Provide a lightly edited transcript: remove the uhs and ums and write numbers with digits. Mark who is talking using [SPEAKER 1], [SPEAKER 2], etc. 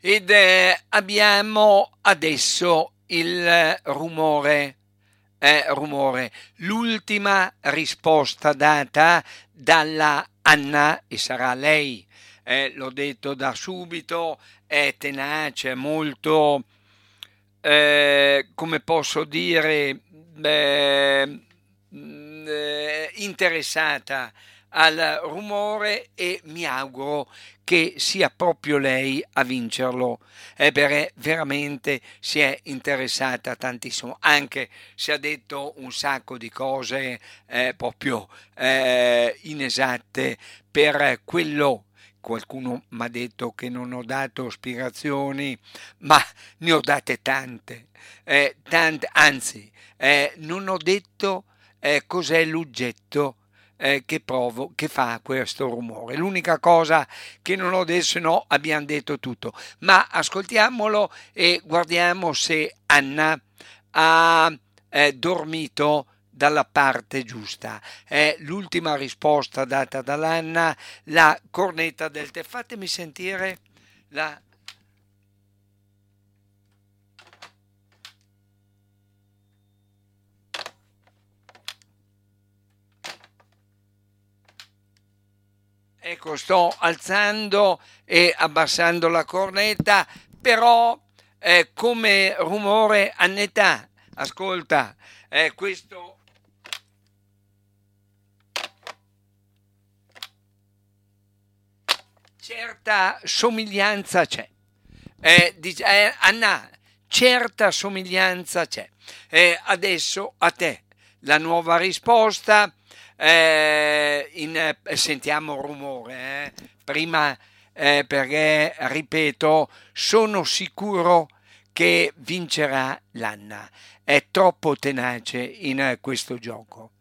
[SPEAKER 1] Ed abbiamo adesso il rumore, l'ultima risposta data dalla Anna, e sarà lei, l'ho detto da subito, è tenace, molto, come posso dire, interessata al rumore, e mi auguro che sia proprio lei a vincerlo, perché veramente si è interessata tantissimo, anche se ha detto un sacco di cose proprio inesatte per quello. Qualcuno mi ha detto che non ho dato spiegazioni, ma ne ho date tante, tante, anzi, non ho detto cos'è l'oggetto che fa questo rumore. L'unica cosa che non ho detto, se no abbiamo detto tutto. Ma ascoltiamolo e guardiamo se Anna ha dormito dalla parte giusta. È l'ultima risposta data dall'Anna, la cornetta del tè. Fatemi sentire la. Ecco, sto alzando e abbassando la cornetta, però come rumore Annetta, ascolta, questo certa somiglianza c'è. Anna, certa somiglianza c'è. Adesso a te la nuova risposta. Sentiamo rumore, prima, perché ripeto, sono sicuro che vincerà l'Anna. È troppo tenace in questo gioco.